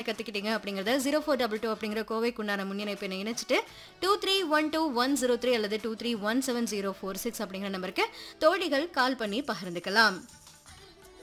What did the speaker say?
கத்துக்கிட்டீங்க அப்படிங்கறத 0422 அப்படிங்கிற கோவைக்கு உண்டான முன்னிணைப்பை இணைச்சிட்டு 2312 103 அல்லது 23170446 அப்படிங்கிற நம்பருக்கு தோழிகள் கால் பண்ணி பகிர்ந்துக்கலாம்.